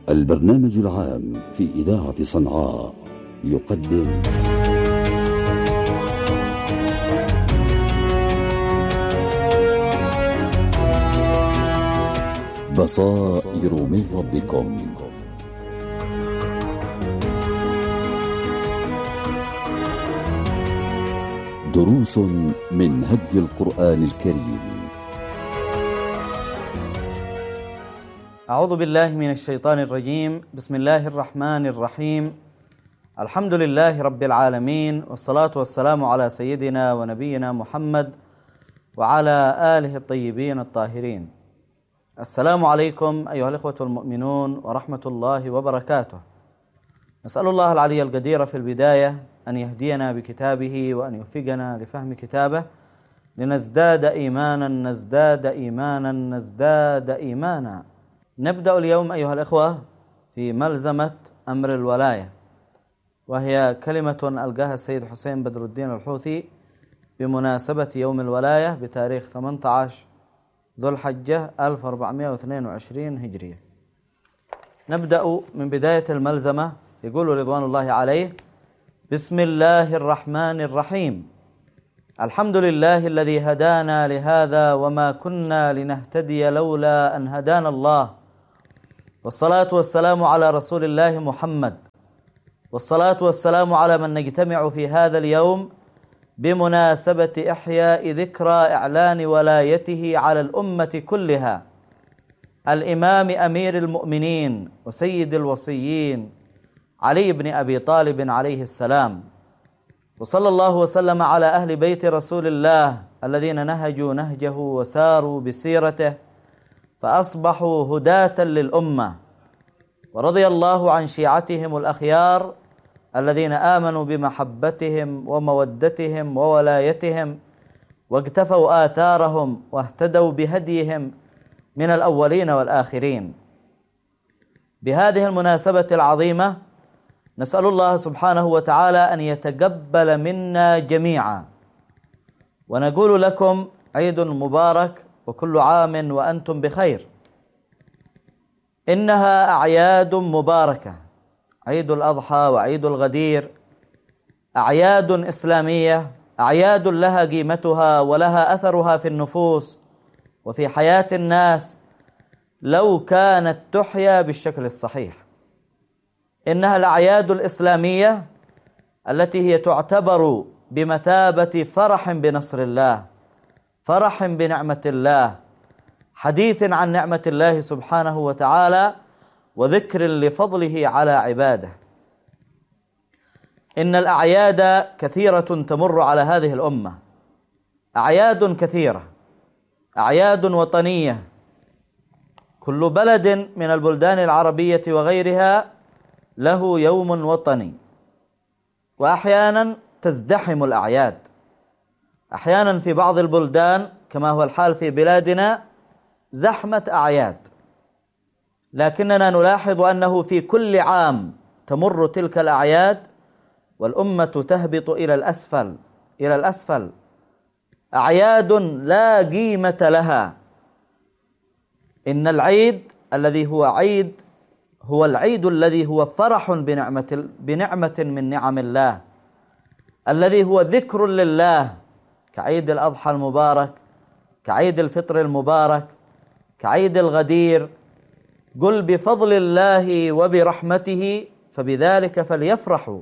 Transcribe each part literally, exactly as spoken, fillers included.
البرنامج العام في إذاعة صنعاء يقدم بصائر من ربكم. دروس من هدي القرآن الكريم. أعوذ بالله من الشيطان الرجيم. بسم الله الرحمن الرحيم. الحمد لله رب العالمين، والصلاة والسلام على سيدنا ونبينا محمد وعلى آله الطيبين الطاهرين. السلام عليكم أيها الإخوة المؤمنون ورحمة الله وبركاته. نسأل الله العلي القدير في البداية أن يهدينا بكتابه وأن يوفقنا لفهم كتابه لنزداد إيمانا نزداد إيمانا نزداد إيمانا. نبدأ اليوم أيها الإخوة في ملزمة أمر الولاية، وهي كلمة ألقاها السيد حسين بدر الدين الحوثي بمناسبة يوم الولاية بتاريخ ثمانية عشر ذو الحجة ألف وأربعمائة واثنين وعشرين هجرية. نبدأ من بداية الملزمة. يقول رضوان الله عليه: بسم الله الرحمن الرحيم. الحمد لله الذي هدانا لهذا وما كنا لنهتدي لولا أن هدانا الله، والصلاة والسلام على رسول الله محمد، والصلاة والسلام على من نجتمع في هذا اليوم بمناسبة إحياء ذكرى إعلان ولايته على الأمة كلها، الإمام أمير المؤمنين وسيد الوصيين علي بن أبي طالب عليه السلام. وصلى الله وسلم على أهل بيت رسول الله الذين نهجوا نهجه وساروا بسيرته فأصبحوا هداة للأمة. ورضي الله عن شيعتهم الأخيار الذين آمنوا بمحبتهم ومودتهم وولايتهم واقتفوا آثارهم واهتدوا بهديهم من الأولين والآخرين. بهذه المناسبة العظيمة نسأل الله سبحانه وتعالى أن يتقبل منا جميعا، ونقول لكم عيد مبارك وكل عام وأنتم بخير. إنها أعياد مباركة، عيد الأضحى وعيد الغدير، أعياد إسلامية، أعياد لها قيمتها ولها أثرها في النفوس وفي حياة الناس لو كانت تحيا بالشكل الصحيح. إنها الأعياد الإسلامية التي هي تعتبر بمثابة فرح بنصر الله، فرح بنعمة الله، حديث عن نعمة الله سبحانه وتعالى وذكر لفضله على عباده. إن الأعياد كثيرة تمر على هذه الأمة، أعياد كثيرة، أعياد وطنية. كل بلد من البلدان العربية وغيرها له يوم وطني، وأحيانا تزدحم الأعياد. أحيانا في بعض البلدان كما هو الحال في بلادنا زحمة أعياد، لكننا نلاحظ أنه في كل عام تمر تلك الأعياد والأمة تهبط إلى الأسفل إلى الأسفل أعياد لا قيمة لها. إن العيد الذي هو عيد هو العيد الذي هو فرح بنعمة بنعمة من نعم الله، الذي هو ذكر لله، كعيد الأضحى المبارك، كعيد الفطر المبارك، كعيد الغدير. قل بفضل الله وبرحمته فبذلك فليفرحوا.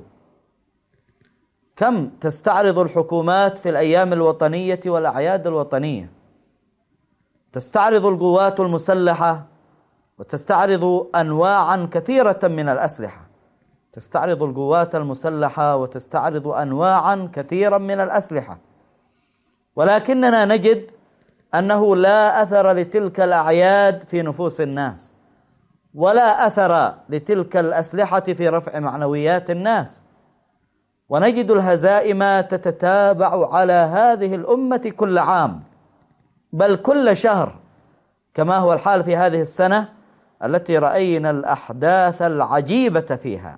كم تستعرض الحكومات في الأيام الوطنية والأعياد الوطنية، تستعرض القوات المسلحة وتستعرض أنواعا كثيرة من الأسلحة، تستعرض القوات المسلحة وتستعرض أنواعا كثيرا من الأسلحة، ولكننا نجد أنه لا أثر لتلك الأعياد في نفوس الناس، ولا أثر لتلك الأسلحة في رفع معنويات الناس. ونجد الهزائم تتتابع على هذه الأمة كل عام، بل كل شهر، كما هو الحال في هذه السنة التي رأينا الأحداث العجيبة فيها.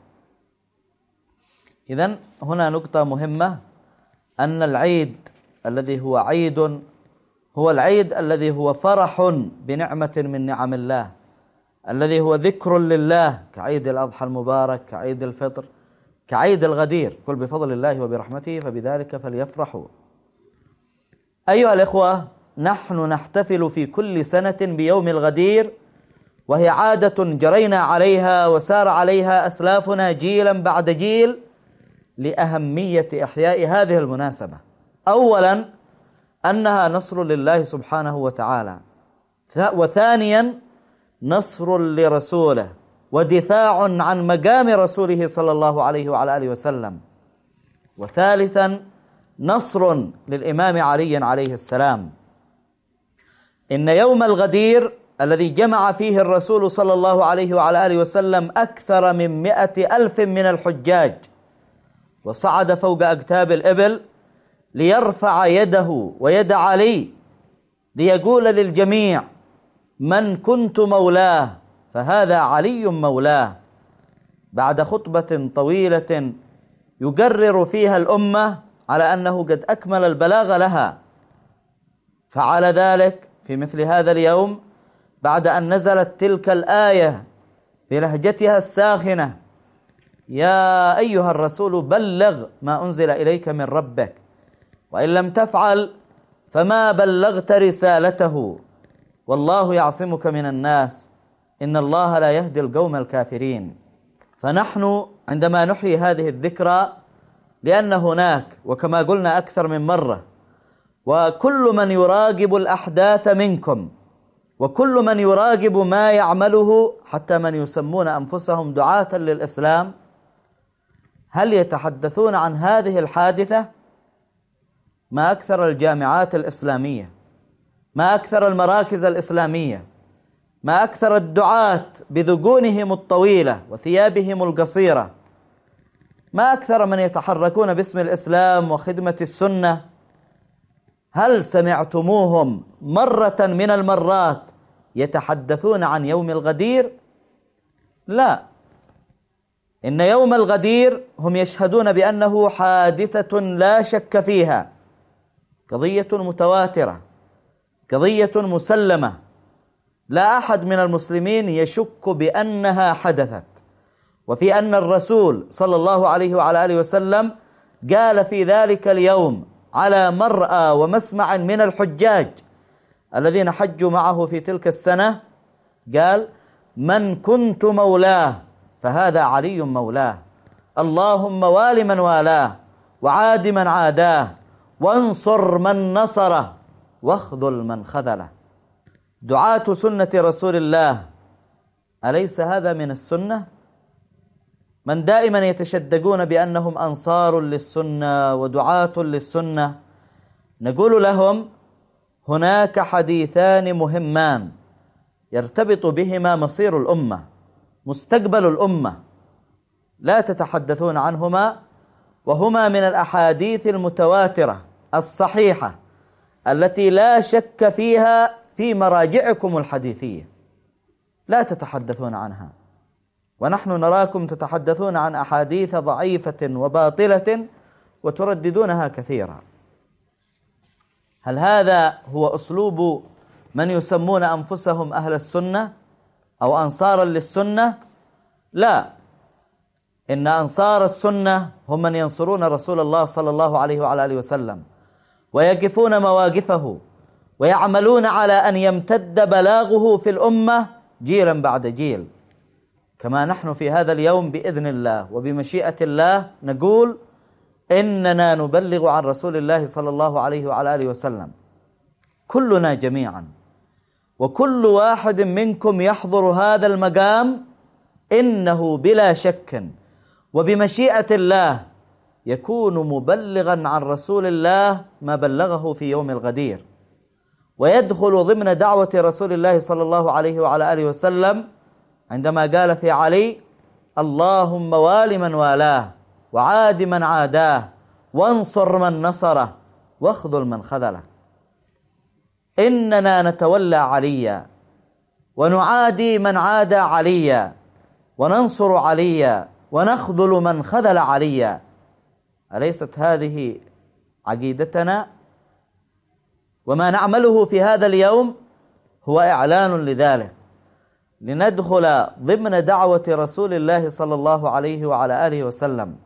إذن هنا نقطة مهمة، أن العيد الذي هو عيد هو العيد الذي هو فرح بنعمة من نعم الله، الذي هو ذكر لله كعيد الأضحى المبارك، كعيد الفطر، كعيد الغدير، قل بفضل الله وبرحمته فبذلك فليفرحوا. أيها الإخوة، نحن نحتفل في كل سنة بيوم الغدير، وهي عادة جرينا عليها وسار عليها أسلافنا جيلا بعد جيل لأهمية إحياء هذه المناسبة. أولا أنها نصر لله سبحانه وتعالى، وثانيا نصر لرسوله ودفاع عن مقام رسوله صلى الله عليه وعلى آله وسلم، وثالثا نصر للإمام علي عليه السلام. إن يوم الغدير الذي جمع فيه الرسول صلى الله عليه وعلى آله وسلم أكثر من مئة ألف من الحجاج، وصعد فوق أكتاب الإبل ليرفع يده ويد علي ليقول للجميع: من كنت مولاه فهذا علي مولاه، بعد خطبة طويلة يقرر فيها الأمة على أنه قد أكمل البلاغ لها. فعل ذلك في مثل هذا اليوم بعد أن نزلت تلك الآية بلهجتها الساخنة: يا أيها الرسول بلغ ما أنزل إليك من ربك وإن لم تفعل فما بلغت رسالته والله يعصمك من الناس إن الله لا يهدي القوم الكافرين. فنحن عندما نحيي هذه الذكرى، لأن هناك وكما قلنا أكثر من مرة، وكل من يراقب الأحداث منكم وكل من يراقب ما يعمله، حتى من يسمون أنفسهم دعاة للإسلام، هل يتحدثون عن هذه الحادثة؟ ما أكثر الجامعات الإسلامية، ما أكثر المراكز الإسلامية، ما أكثر الدعاة بذقونهم الطويلة وثيابهم القصيرة، ما أكثر من يتحركون باسم الإسلام وخدمة السنة. هل سمعتموهم مرة من المرات يتحدثون عن يوم الغدير؟ لا. إن يوم الغدير هم يشهدون بأنه حادثة لا شك فيها، قضية متواترة، قضية مسلمة، لا أحد من المسلمين يشك بأنها حدثت، وفي أن الرسول صلى الله عليه وعلى آله وسلم قال في ذلك اليوم على مرأى ومسمع من الحجاج الذين حجوا معه في تلك السنة، قال: من كنت مولاه فهذا علي مولاه، اللهم وال من والاه وعاد من عاداه وانصر من نصره واخذل من خذله. دعاة سنة رسول الله، أليس هذا من السنة؟ من دائما يتشدقون بأنهم أنصار للسنة ودعاة للسنة، نقول لهم: هناك حديثان مهمان يرتبط بهما مصير الأمة، مستقبل الأمة، لا تتحدثون عنهما، وهما من الأحاديث المتواترة الصحيحة التي لا شك فيها في مراجعكم الحديثية، لا تتحدثون عنها، ونحن نراكم تتحدثون عن أحاديث ضعيفة وباطلة وترددونها كثيرا. هل هذا هو أسلوب من يسمون أنفسهم أهل السنة أو أنصارا للسنة؟ لا. إن أنصار السنة هم من ينصرون رسول الله صلى الله عليه وعلى آله وسلم ويقفون مواقفه ويعملون على أن يمتد بلاغه في الأمة جيلا بعد جيل، كما نحن في هذا اليوم بإذن الله وبمشيئة الله نقول إننا نبلغ عن رسول الله صلى الله عليه وعلى آله وسلم، كلنا جميعا، وكل واحد منكم يحضر هذا المقام إنه بلا شك وبمشيئة الله يكون مبلغا عن رسول الله ما بلغه في يوم الغدير، ويدخل ضمن دعوة رسول الله صلى الله عليه وعلى آله وسلم عندما قال في علي: اللهم وال من والاه وعاد من عاداه وانصر من نصره واخذل من خذله. إننا نتولى عليا ونعادي من عادى عليا وننصر عليا ونخذل من خذل عليا. أليست هذه عقيدتنا؟ وما نعمله في هذا اليوم هو إعلان لذلك، لندخل ضمن دعوة رسول الله صلى الله عليه وعلى آله وسلم.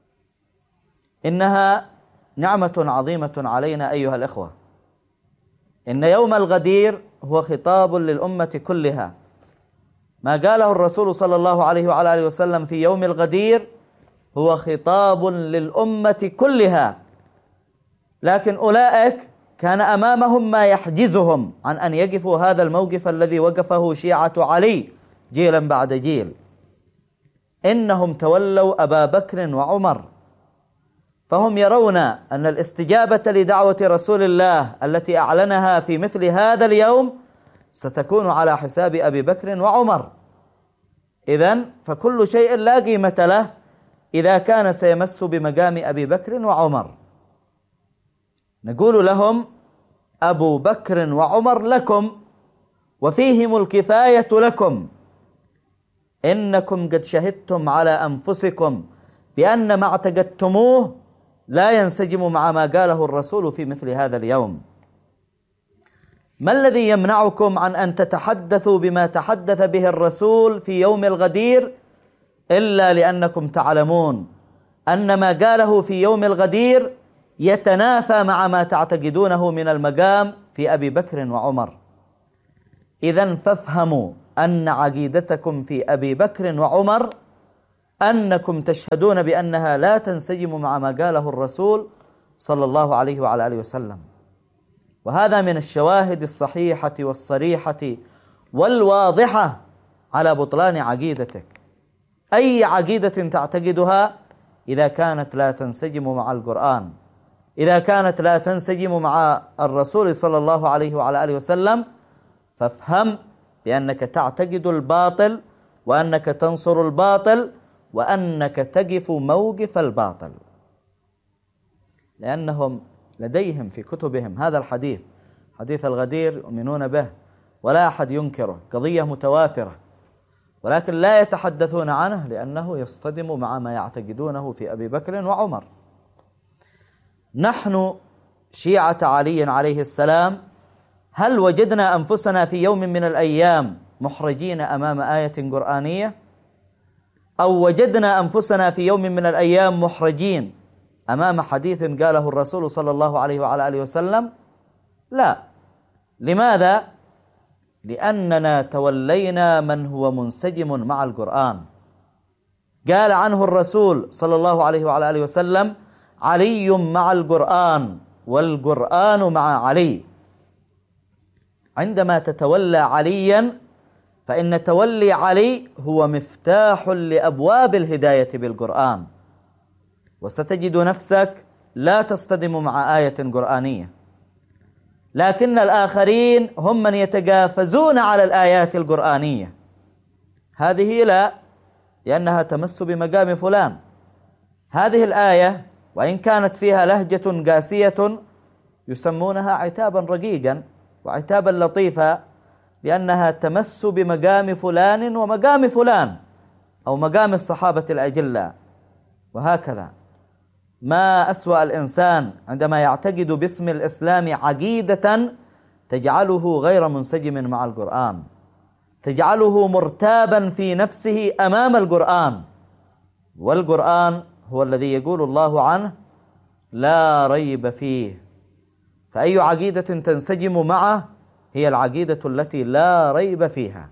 إنها نعمة عظيمة علينا أيها الإخوة. إن يوم الغدير هو خطاب للأمة كلها. ما قاله الرسول صلى الله عليه وعلى آله وسلم في يوم الغدير هو خطاب للأمة كلها، لكن أولئك كان أمامهم ما يحجزهم عن أن يقفوا هذا الموقف الذي وقفه شيعة علي جيلا بعد جيل. إنهم تولوا أبا بكر وعمر، فهم يرون أن الاستجابة لدعوة رسول الله التي أعلنها في مثل هذا اليوم ستكون على حساب أبي بكر وعمر. إذن فكل شيء لا قيمة له إذا كان سيمس بمقام أبي بكر وعمر. نقول لهم أبو بكر وعمر لكم وفيهم الكفاية لكم، إنكم قد شهدتم على أنفسكم بأن ما اعتقدتموه لا ينسجم مع ما قاله الرسول في مثل هذا اليوم. ما الذي يمنعكم عن أن تتحدثوا بما تحدث به الرسول في يوم الغدير إلا لأنكم تعلمون أن ما قاله في يوم الغدير يتنافى مع ما تعتقدونه من المقام في أبي بكر وعمر؟ إذن فافهموا أن عقيدتكم في أبي بكر وعمر أنكم تشهدون بأنها لا تنسجم مع ما قاله الرسول صلى الله عليه وعلى آله وسلم. وهذا من الشواهد الصحيحة والصريحة والواضحة على بطلان عقيدتك. أي عقيدة تعتقدها إذا كانت لا تنسجم مع القرآن، إذا كانت لا تنسجم مع الرسول صلى الله عليه وعلى آله وسلم، فافهم بأنك تعتقد الباطل وأنك تنصر الباطل وأنك تقف موقف الباطل. لأنهم لديهم في كتبهم هذا الحديث، حديث الغدير، يؤمنون به ولا أحد ينكره، قضية متواترة، ولكن لا يتحدثون عنه لأنه يصطدم مع ما يعتقدونه في أبي بكر وعمر. نحن شيعة علي عليه السلام هل وجدنا أنفسنا في يوم من الأيام محرجين أمام آية قرآنية؟ أو وجدنا أنفسنا في يوم من الأيام محرجين أمام حديث قاله الرسول صلى الله عليه وعلى آله وسلم؟ لا. لماذا؟ لأننا تولينا من هو منسجم مع القرآن. قال عنه الرسول صلى الله عليه وعلى آله وسلم: علي مع القرآن والقرآن مع علي. عندما تتولى عليا فإن تولي علي هو مفتاح لأبواب الهداية بالقرآن، وستجد نفسك لا تصطدم مع آية قرآنية، لكن الآخرين هم من يتجافزون على الآيات القرآنية. هذه لا، لأنها تمس بمقام فلان. هذه الآية وإن كانت فيها لهجة قاسية يسمونها عتابا رقيقا وعتابا لطيفا، لأنها تمس بمقام فلان ومقام فلان أو مقام الصحابة الأجلاء. وهكذا ما أسوأ الإنسان عندما يعتقد باسم الإسلام عقيدة تجعله غير منسجم مع القرآن، تجعله مرتابا في نفسه أمام القرآن. والقرآن هو الذي يقول الله عنه: لا ريب فيه. فأي عقيدة تنسجم معه هي العقيدة التي لا ريب فيها.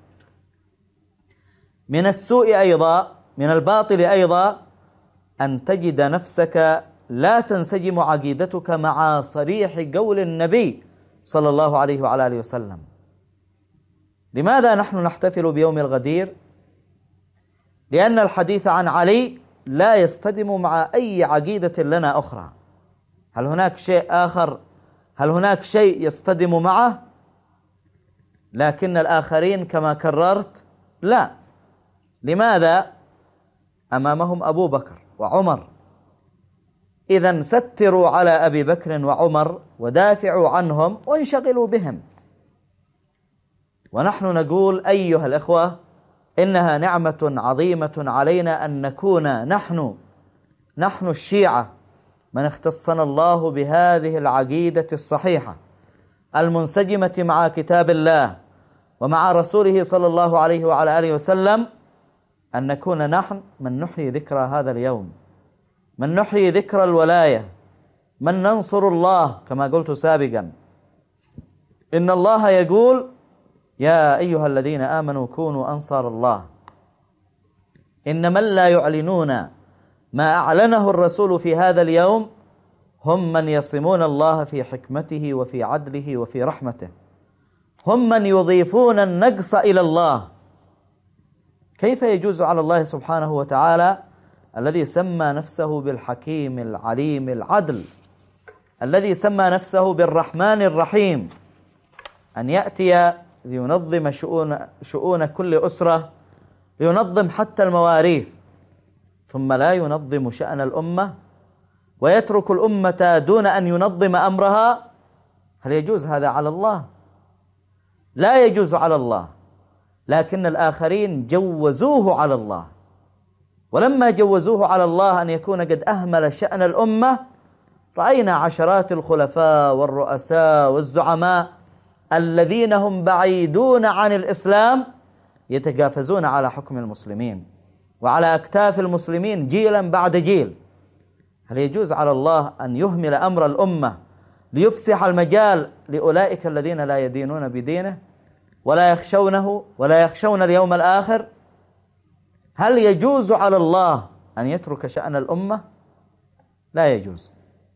من السوء أيضا، من الباطل أيضا، أن تجد نفسك لا تنسجم عقيدتك مع صريح قول النبي صلى الله عليه وعلى آله وسلم. لماذا نحن نحتفل بيوم الغدير؟ لأن الحديث عن علي لا يصطدم مع أي عقيدة لنا أخرى. هل هناك شيء آخر؟ هل هناك شيء يصطدم معه؟ لكن الآخرين كما كررت لا. لماذا؟ أمامهم أبو بكر وعمر. إذن ستروا على أبي بكر وعمر ودافعوا عنهم وانشغلوا بهم. ونحن نقول أيها الإخوة إنها نعمة عظيمة علينا أن نكون نحن نحن الشيعة من اختصنا الله بهذه العقيدة الصحيحة المنسجمة مع كتاب الله ومع رسوله صلى الله عليه وعلى آله وسلم أن نكون نحن من نحيي ذكرى هذا اليوم، من نحيي ذكرى الولاية، من ننصر الله. كما قلت سابقا إن الله يقول يا أيها الذين آمنوا كونوا أنصار الله. إن من لا يعلنون ما أعلنه الرسول في هذا اليوم هم من يصمون الله في حكمته وفي عدله وفي رحمته، هم من يضيفون النقص إلى الله. كيف يجوز على الله سبحانه وتعالى الذي سمى نفسه بالحكيم العليم العدل، الذي سمى نفسه بالرحمن الرحيم، أن يأتي لينظم شؤون, شؤون كل أسرة، لينظم حتى المواريث، ثم لا ينظم شأن الأمة ويترك الأمة دون أن ينظم أمرها؟ هل يجوز هذا على الله؟ لا يجوز على الله، لكن الآخرين جوزوه على الله. ولما جوزوه على الله أن يكون قد أهمل شأن الأمة، رأينا عشرات الخلفاء والرؤساء والزعماء الذين هم بعيدون عن الإسلام يتجافزون على حكم المسلمين وعلى أكتاف المسلمين جيلا بعد جيل. هل يجوز على الله أن يهمل أمر الأمة ليفسح المجال لأولئك الذين لا يدينون بدينه ولا يخشونه ولا يخشون اليوم الآخر؟ هل يجوز على الله أن يترك شأن الأمة؟ لا يجوز.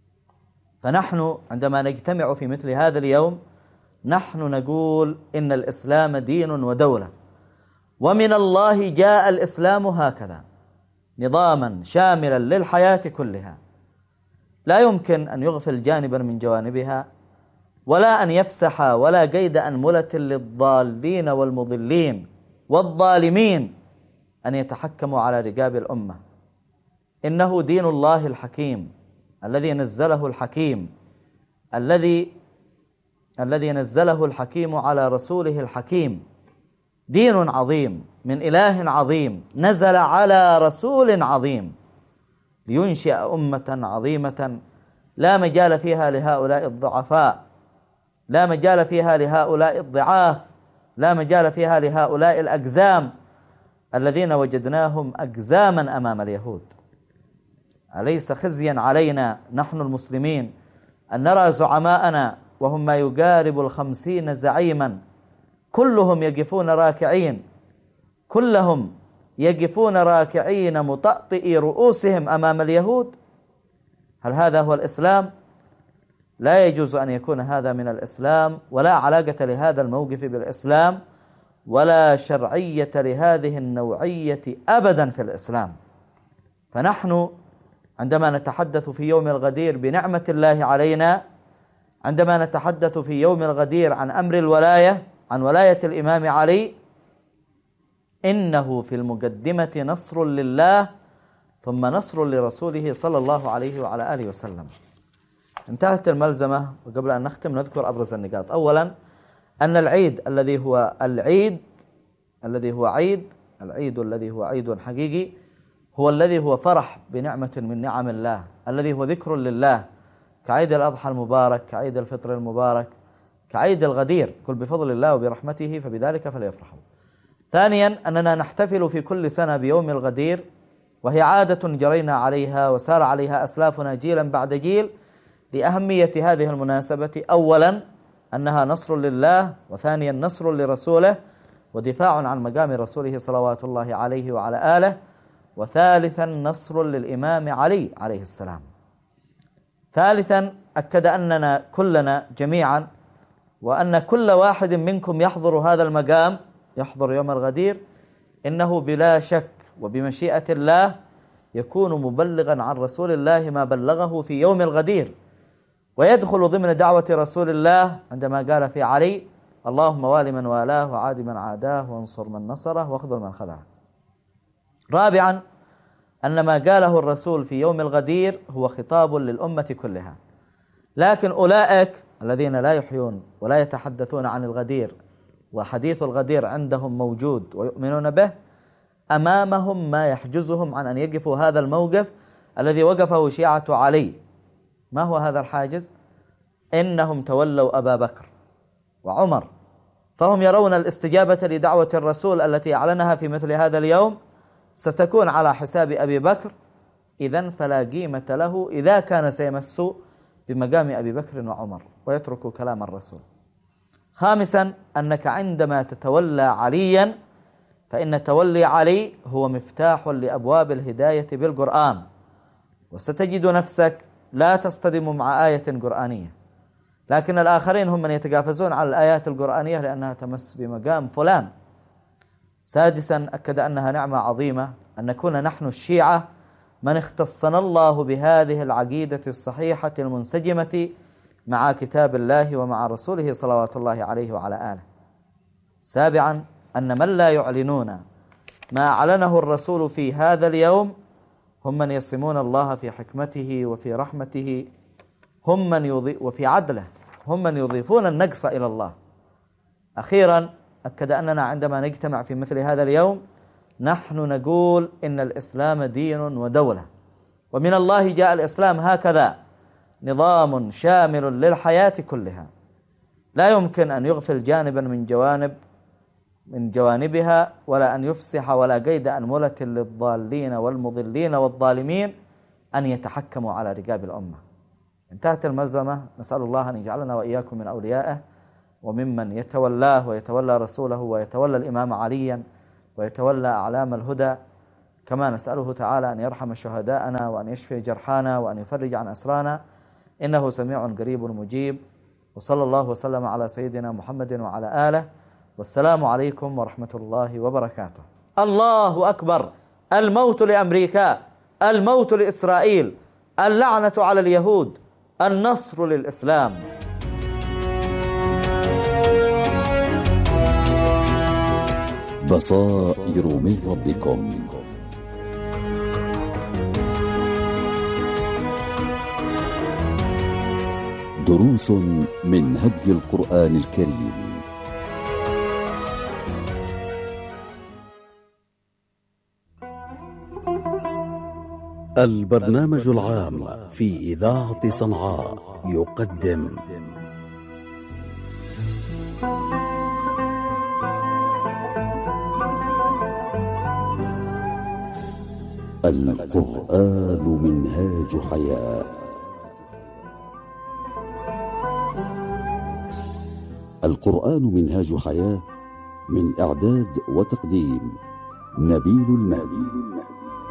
فنحن عندما نجتمع في مثل هذا اليوم نحن نقول إن الإسلام دين ودولة، ومن الله جاء الإسلام هكذا نظاما شاملا للحياة كلها، لا يمكن أن يغفل جانبا من جوانبها، ولا أن يفسح ولا قيد أنملة للضالين والمضلين والظالمين أن يتحكموا على رقاب الأمة. إنه دين الله الحكيم الذي نزله الحكيم الذي الذي نزله الحكيم على رسوله الحكيم، دين عظيم من إله عظيم نزل على رسول عظيم لينشئ أمة عظيمة لا مجال فيها لهؤلاء الضعفاء، لا مجال فيها لهؤلاء الضعاف، لا مجال فيها لهؤلاء الأجزام الذين وجدناهم أجزاما أمام اليهود. أليس خزيا علينا نحن المسلمين أن نرى زعماءنا وهم ما يقارب الخمسين زعيما كلهم يقفون راكعين، كلهم يقفون راكعين مطأطئي رؤوسهم أمام اليهود؟ هل هذا هو الإسلام؟ لا يجوز أن يكون هذا من الإسلام، ولا علاقة لهذا الموقف بالإسلام، ولا شرعية لهذه النوعية أبدا في الإسلام. فنحن عندما نتحدث في يوم الغدير بنعمة الله علينا، عندما نتحدث في يوم الغدير عن أمر الولاية، عن ولاية الإمام علي، إنه في المقدمة نصر لله ثم نصر لرسوله صلى الله عليه وعلى آله وسلم. انتهت الملزمة، وقبل أن نختم نذكر أبرز النقاط. أولا أن العيد الذي هو العيد الذي هو عيد العيد الذي هو عيد حقيقي هو الذي هو فرح بنعمة من نعم الله، الذي هو ذكر لله، كعيد الأضحى المبارك، كعيد الفطر المبارك، كعيد الغدير، كل بفضل الله وبرحمته فبذلك فليفرحوا. ثانيا أننا نحتفل في كل سنة بيوم الغدير، وهي عادة جرينا عليها وسار عليها أسلافنا جيلا بعد جيل لأهمية هذه المناسبة. أولا أنها نصر لله، وثانيا نصر لرسوله ودفاع عن مقام رسوله صلوات الله عليه وعلى آله، وثالثا نصر للإمام علي عليه السلام. ثالثا أكد أننا كلنا جميعا وأن كل واحد منكم يحضر هذا المقام، يحضر يوم الغدير، إنه بلا شك وبمشيئة الله يكون مبلغا عن رسول الله ما بلغه في يوم الغدير، ويدخل ضمن دعوة رسول الله عندما قال في علي: اللهم وال من والاه وعاد من عاداه وانصر من نصره واخذل من خذله. رابعا أن ما قاله الرسول في يوم الغدير هو خطاب للأمة كلها، لكن أولئك الذين لا يحيون ولا يتحدثون عن الغدير وحديث الغدير عندهم موجود ويؤمنون به، أمامهم ما يحجزهم عن أن يقفوا هذا الموقف الذي وقفه شيعة علي. ما هو هذا الحاجز؟ إنهم تولوا أبا بكر وعمر فهم يرون الاستجابة لدعوة الرسول التي أعلنها في مثل هذا اليوم ستكون على حساب أبي بكر، إذن فلا قيمة له إذا كان سيمس بمقام أبي بكر وعمر ويترك كلام الرسول. خامسا أنك عندما تتولى عليا فإن تولي علي هو مفتاح لأبواب الهداية بالقرآن، وستجد نفسك لا تصطدم مع آية قرآنية، لكن الآخرين هم من يتقافزون على الآيات القرآنية لأنها تمس بمقام فلان. سادسا أكد أنها نعمة عظيمة أن نكون نحن الشيعة من اختصنا الله بهذه العقيدة الصحيحة المنسجمة مع كتاب الله ومع رسوله صلوات الله عليه وعلى آله. سابعا أن من لا يعلنون ما أعلنه الرسول في هذا اليوم هم من يصمون الله في حكمته وفي رحمته، هم من يضيف وفي عدله، هم من يضيفون النقص إلى الله. أخيرا أكد أننا عندما نجتمع في مثل هذا اليوم نحن نقول إن الإسلام دين ودولة، ومن الله جاء الإسلام هكذا نظام شامل للحياة كلها، لا يمكن أن يغفل جانبا من جوانب من جوانبها، ولا أن يفسح ولا قيد أنملة للضالين والمضلين والظالمين أن يتحكموا على رقاب الأمة. انتهت الملزمة، نسأل الله أن يجعلنا وإياكم من أوليائه وممن يتولاه ويتولى رسوله ويتولى الإمام عليا ويتولى أعلام الهدى، كما نسأله تعالى أن يرحم شهداءنا وأن يشفي جرحانا وأن يفرج عن أسرانا، إنه سميع قريب مجيب. وصلى الله وسلم على سيدنا محمد وعلى آله، والسلام عليكم ورحمة الله وبركاته. الله أكبر. الموت لأمريكا، الموت لإسرائيل، اللعنة على اليهود، النصر للإسلام. بصائر من ربكم. دروس من هدي القرآن الكريم. البرنامج العام في إذاعة صنعاء يقدم القرآن منهاج حياة. القرآن منهاج حياة، من إعداد وتقديم نبيل المهدي.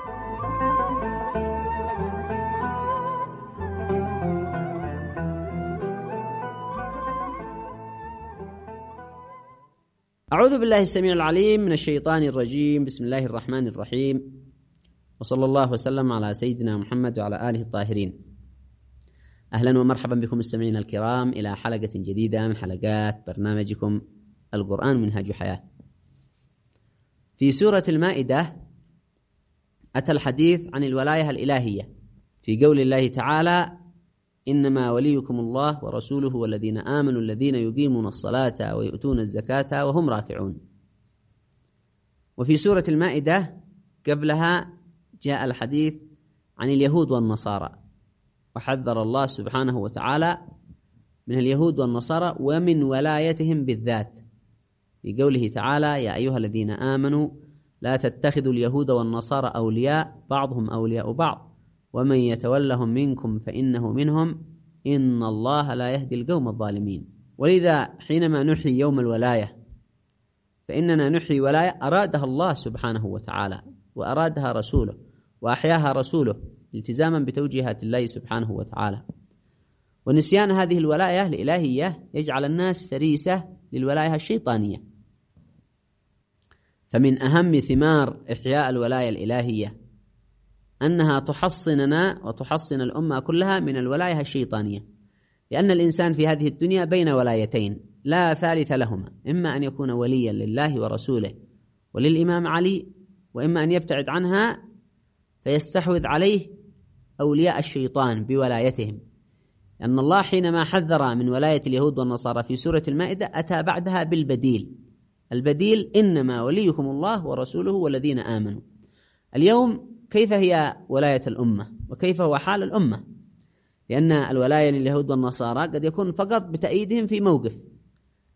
أعوذ بالله السميع العليم من الشيطان الرجيم. بسم الله الرحمن الرحيم، وصلى الله وسلم على سيدنا محمد وعلى آله الطاهرين. أهلا ومرحبا بكم السمعين الكرام إلى حلقة جديدة من حلقات برنامجكم القرآن منهاج حياة. في سورة المائدة أتى الحديث عن الولاية الإلهية في قول الله تعالى: إنما وليكم الله ورسوله والذين آمنوا الذين يقيمون الصلاة ويؤتون الزكاة وهم راكعون. وفي سورة المائدة قبلها جاء الحديث عن اليهود والنصارى، وحذر الله سبحانه وتعالى من اليهود والنصارى ومن ولايتهم بالذات في قوله تعالى: يا أيها الذين آمنوا لا تتخذوا اليهود والنصارى أولياء بعضهم أولياء بعض ومن يتولهم منكم فإنه منهم إن الله لا يهدي القوم الظالمين. ولذا حينما نحيي يوم الولاية فإننا نحيي ولاية أرادها الله سبحانه وتعالى وأرادها رسوله وأحياها رسوله التزاما بتوجيهات الله سبحانه وتعالى. ونسيان هذه الولاية الإلهية يجعل الناس فريسة للولاية الشيطانية. فمن أهم ثمار إحياء الولاية الإلهية أنها تحصننا وتحصن الأمة كلها من الولاية الشيطانية، لأن الإنسان في هذه الدنيا بين ولايتين لا ثالث لهما، إما أن يكون وليا لله ورسوله وللإمام علي، وإما أن يبتعد عنها فيستحوذ عليه أولياء الشيطان بولايتهم. لأن الله حينما حذر من ولاية اليهود والنصارى في سورة المائدة أتى بعدها بالبديل. البديل: إنما وليكم الله ورسوله والذين آمنوا. اليوم كيف هي ولاية الأمة وكيف هو حال الأمة؟ لأن الولاية لليهود والنصارى قد يكون فقط بتأييدهم في موقف،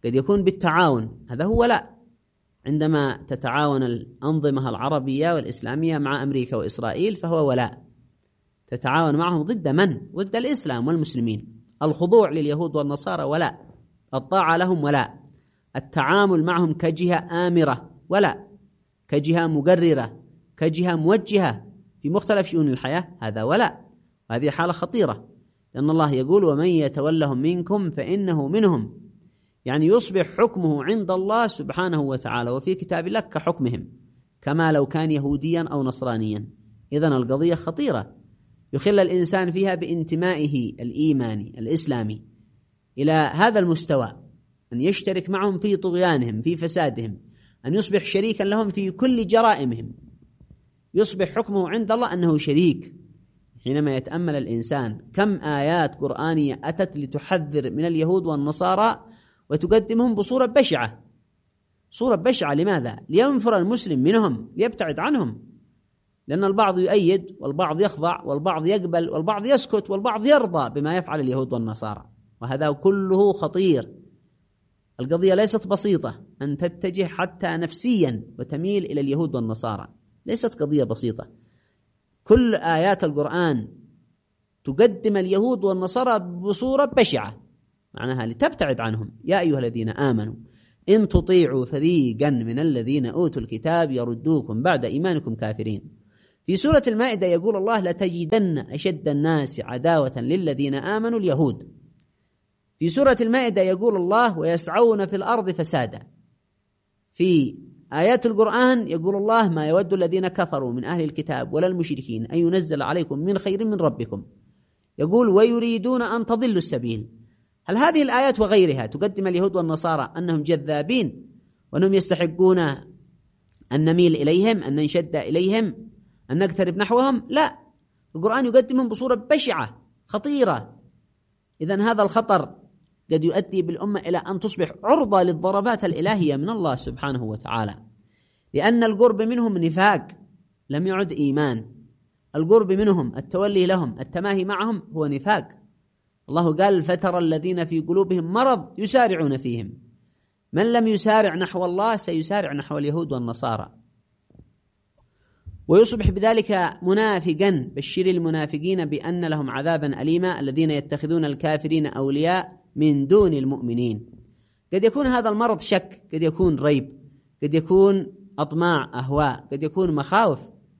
قد يكون بالتعاون، هذا هو ولاء. عندما تتعاون الأنظمة العربية والإسلامية مع أمريكا وإسرائيل فهو ولاء، تتعاون معهم ضد من؟ ضد الإسلام والمسلمين. الخضوع لليهود والنصارى ولاء، الطاعة لهم ولاء، التعامل معهم كجهة آمرة ولاء، كجهة مقررة، كجهة موجهة في مختلف شؤون الحياة، هذا ولاء. هذه حالة خطيرة، لأن الله يقول ومن يتولهم منكم فإنه منهم، يعني يصبح حكمه عند الله سبحانه وتعالى وفي كتاب الله كحكمهم، كما لو كان يهوديا أو نصرانيا. إذن القضية خطيرة، يخل الإنسان فيها بانتمائه الإيماني الإسلامي إلى هذا المستوى، أن يشترك معهم في طغيانهم في فسادهم، أن يصبح شريكا لهم في كل جرائمهم، يصبح حكمه عند الله أنه شريك. حينما يتأمل الإنسان كم آيات قرآنية أتت لتحذر من اليهود والنصارى وتقدمهم بصورة بشعة، صورة بشعة. لماذا؟ لينفر المسلم منهم، ليبتعد عنهم، لأن البعض يؤيد والبعض يخضع والبعض يقبل والبعض يسكت والبعض يرضى بما يفعل اليهود والنصارى، وهذا كله خطير. القضية ليست بسيطة أن تتجه حتى نفسيا وتميل إلى اليهود والنصارى، ليست قضية بسيطة. كل آيات القرآن تقدم اليهود والنصارى بصورة بشعة، معناها لتبتعد عنهم. يا أيها الذين آمنوا إن تطيعوا فريقا من الذين أوتوا الكتاب يردوكم بعد إيمانكم كافرين. في سورة المائدة يقول الله لتجدن أشد الناس عداوة للذين آمنوا اليهود. في سورة المائدة يقول الله ويسعون في الأرض فسادا. في آيات القرآن يقول الله ما يود الذين كفروا من أهل الكتاب ولا المشركين أن ينزل عليكم من خير من ربكم، يقول ويريدون أن تضلوا السبيل. هل هذه الآيات وغيرها تقدم اليهود والنصارى أنهم جذابين وأنهم يستحقون أن نميل إليهم، أن ننشد إليهم، أن نقترب نحوهم؟ لا، القرآن يقدمهم بصورة بشعة خطيرة. إذن هذا الخطر قد يؤدي بالأمة إلى أن تصبح عرضة للضربات الإلهية من الله سبحانه وتعالى، لأن القرب منهم نفاق لم يعد إيمان. القرب منهم، التولي لهم، التماهي معهم هو نفاق. الله قال فترى الذين في قلوبهم مرض يسارعون فيهم. من لم يسارع نحو الله سيسارع نحو اليهود والنصارى، ويصبح بذلك منافقا. بشر المنافقين بأن لهم عذابا أليما الذين يتخذون الكافرين أولياء من دون المؤمنين. قد يكون هذا المرض شك، قد يكون ريب، قد يكون أطماع أهواء، قد يكون مخاوف،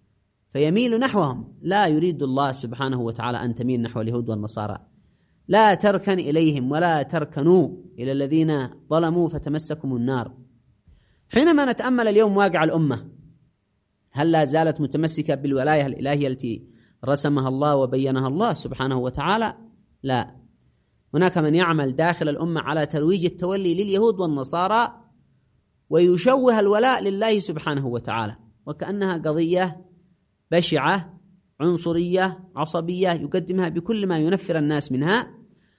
فيميل نحوهم. لا يريد الله سبحانه وتعالى أن تميل نحو اليهود والنصارى. لا تركن إليهم ولا تركنوا إلى الذين ظلموا فتمسكم النار. حينما نتأمل اليوم واقع الأمة، هل لا زالت متمسكة بالولاية الإلهية التي رسمها الله وبينها الله سبحانه وتعالى؟ لا، هناك من يعمل داخل الأمة على ترويج التولي لليهود والنصارى ويشوه الولاء لله سبحانه وتعالى، وكأنها قضية بشعة عنصرية عصبية يقدمها بكل ما ينفر الناس منها،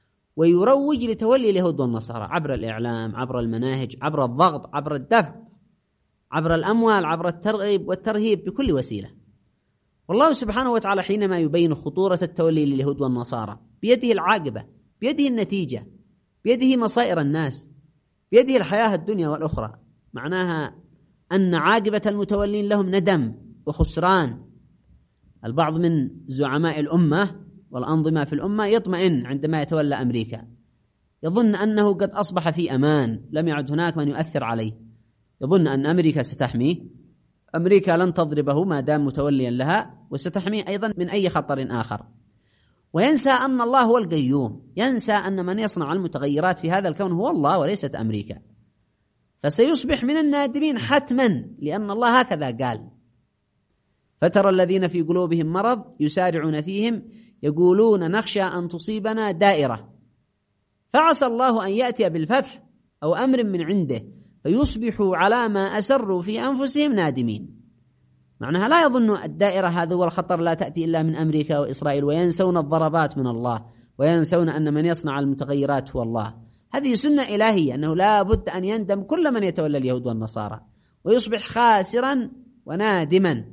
ويروج لتولي اليهود والنصارى عبر الإعلام، عبر المناهج، عبر الضغط، عبر الدفع، عبر الأموال، عبر الترغيب والترهيب، بكل وسيلة. والله سبحانه وتعالى حينما يبين خطورة التولي لليهود والنصارى بيده العاقبة، بيده النتيجة، بيده مصائر الناس، بيده الحياة الدنيا والأخرى. معناها أن عاقبة المتولين لهم ندم وخسران. البعض من زعماء الأمة والأنظمة في الأمة يطمئن عندما يتولى أمريكا، يظن أنه قد أصبح في أمان، لم يعد هناك من يؤثر عليه، يظن أن أمريكا ستحميه، أمريكا لن تضربه ما دام متوليا لها، وستحميه أيضا من أي خطر آخر. وينسى أن الله هو القيوم، ينسى أن من يصنع المتغيرات في هذا الكون هو الله وليست أمريكا، فسيصبح من النادمين حتما، لأن الله هكذا قال فترى الذين في قلوبهم مرض يسارعون فيهم يقولون نخشى أن تصيبنا دائرة، فعسى الله أن يأتي بالفتح أو أمر من عنده فيصبحوا على ما أسروا في أنفسهم نادمين. معناها لا يظن الدائرة هذا هو الخطر، لا تأتي إلا من أمريكا وإسرائيل، وينسون الضربات من الله، وينسون أن من يصنع المتغيرات هو الله. هذه سنة إلهية، أنه لا بد أن يندم كل من يتولى اليهود والنصارى ويصبح خاسرا ونادما.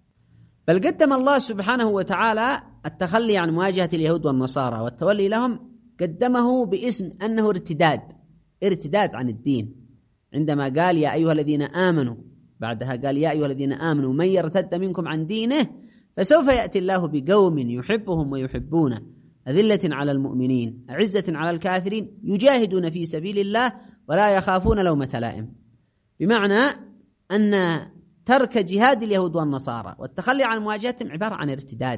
بل قدم الله سبحانه وتعالى التخلي عن مواجهة اليهود والنصارى والتولي لهم، قدمه باسم أنه ارتداد، ارتداد عن الدين، عندما قال يا أيها الذين آمنوا، بعدها قال يا أيها الذين آمنوا من يرتد منكم عن دينه فسوف يأتي الله بقوم يحبهم ويحبونه أذلة على المؤمنين أعزة على الكافرين يجاهدون في سبيل الله ولا يخافون لومة لائم. بمعنى أن ترك جهاد اليهود والنصارى والتخلي عن مواجهتهم عبارة عن ارتداد،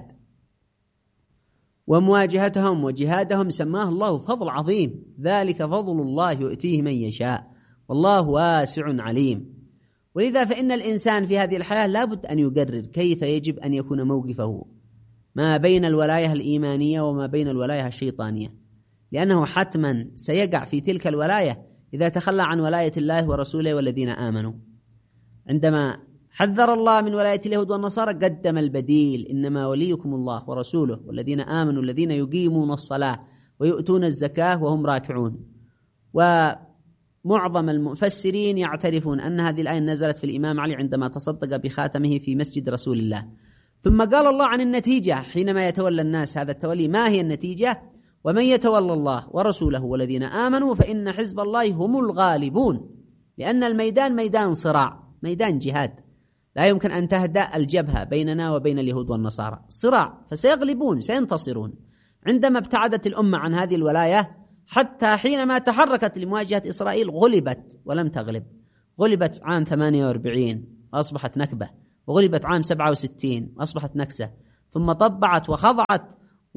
ومواجهتهم وجهادهم سماه الله فضل عظيم، ذلك فضل الله يؤتيه من يشاء والله واسع عليم. ولذا فإن الإنسان في هذه الحياة لابد أن يقرر كيف يجب أن يكون موقفه ما بين الولاية الإيمانية وما بين الولاية الشيطانية، لأنه حتما سيقع في تلك الولاية إذا تخلى عن ولاية الله ورسوله والذين آمنوا. عندما حذر الله من ولاية اليهود والنصارى قدم البديل، إنما وليكم الله ورسوله والذين آمنوا الذين يقيمون الصلاة ويؤتون الزكاة وهم راكعون. ومعظم المفسرين يعترفون أن هذه الآية نزلت في الإمام علي عندما تصدق بخاتمه في مسجد رسول الله. ثم قال الله عن النتيجة حينما يتولى الناس هذا التولي، ما هي النتيجة؟ ومن يتولى الله ورسوله والذين آمنوا فإن حزب الله هم الغالبون، لأن الميدان ميدان صراع، ميدان جهاد، لا يمكن أن تهدأ الجبهة بيننا وبين اليهود والنصارى، صراع، فسيغلبون سينتصرون. عندما ابتعدت الأمة عن هذه الولاية حتى حينما تحركت لمواجهة إسرائيل غلبت ولم تغلب، غلبت عام ثمانية وأربعين وأصبحت نكبة، وغلبت عام سبعة وستين وأصبحت نكسة، ثم طبعت وخضعت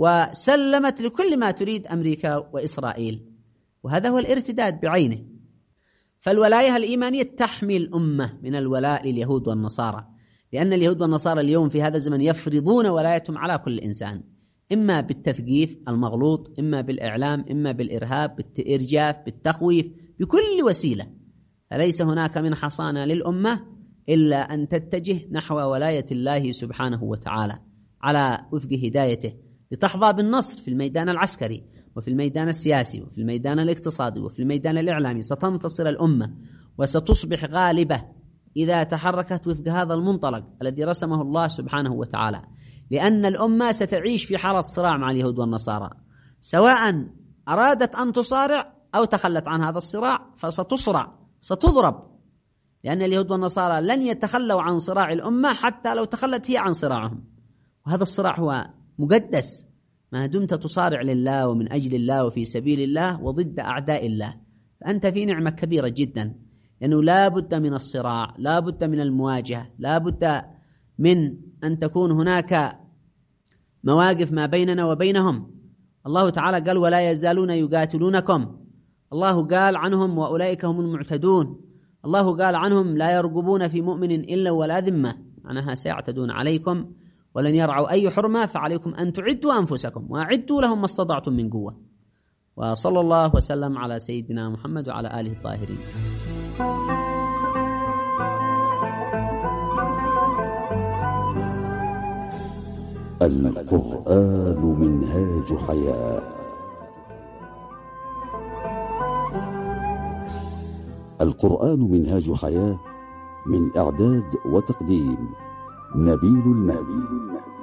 وسلمت لكل ما تريد أمريكا وإسرائيل، وهذا هو الارتداد بعينه. فالولاية الإيمانية تحمي الأمة من الولاء لليهود والنصارى، لأن اليهود والنصارى اليوم في هذا الزمن يفرضون ولايتهم على كل إنسان، إما بالتثقيف المغلوط، إما بالإعلام، إما بالإرهاب، بالإرجاف، بالتخويف، بكل وسيلة. فليس هناك من حصانة للأمة إلا أن تتجه نحو ولاية الله سبحانه وتعالى على وفق هدايته، لتحظى بالنصر في الميدان العسكري وفي الميدان السياسي وفي الميدان الاقتصادي وفي الميدان الإعلامي. ستنتصر الأمة وستصبح غالبة إذا تحركت وفق هذا المنطلق الذي رسمه الله سبحانه وتعالى، لأن الأمة ستعيش في حالة صراع مع اليهود والنصارى، سواء أرادت أن تصارع أو تخلت عن هذا الصراع فستصرع، ستضرب، لأن اليهود والنصارى لن يتخلوا عن صراع الأمة حتى لو تخلت هي عن صراعهم. وهذا الصراع هو مقدس ما دمت تصارع لله ومن أجل الله وفي سبيل الله وضد أعداء الله، فأنت في نعمة كبيرة جدا، لأنه لا بد من الصراع، لا بد من المواجهة، لا بد من أن تكون هناك مواقف ما بيننا وبينهم. الله تعالى قال ولا يزالون يقاتلونكم، الله قال عنهم وأولئك هم المعتدون، الله قال عنهم لا يرقبون في مؤمن إلا ولا ذمة، معناها سيعتدون عليكم ولن يرعوا أي حرمة، فعليكم أن تعدوا أنفسكم وأعدوا لهم ما استطعتم من قوة. وصلى الله وسلم على سيدنا محمد وعلى آله الطاهرين. القرآن منهاج حياة. القرآن منهاج حياة، من إعداد وتقديم نبيل المهدي.